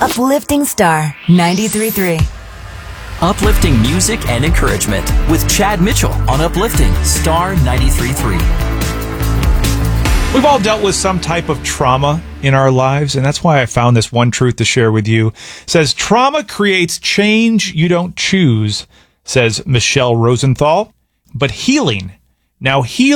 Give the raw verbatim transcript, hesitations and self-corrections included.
Uplifting Star ninety-three point three. Uplifting music and encouragement with Chad Mitchell on Uplifting Star ninety-three point three. We've all dealt with some type of trauma in our lives, and that's why I found this one truth to share with you. It says, trauma creates change you don't choose, says Michelle Rosenthal. But healing, now healing